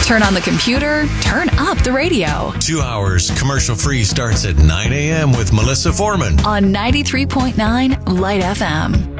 Turn on the computer, turn up the radio. 2 hours commercial-free starts at 9 a.m. with Melissa Foreman on 93.9 Light FM.